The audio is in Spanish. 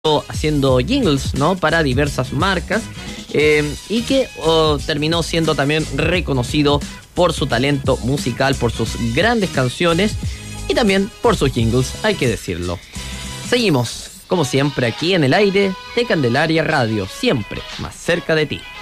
haciendo jingles, ¿no? Para diversas marcas y que terminó siendo también reconocido por su talento musical, por sus grandes canciones y también por sus jingles, hay que decirlo. Seguimos, como siempre, aquí en el aire de Candelaria Radio, siempre más cerca de ti.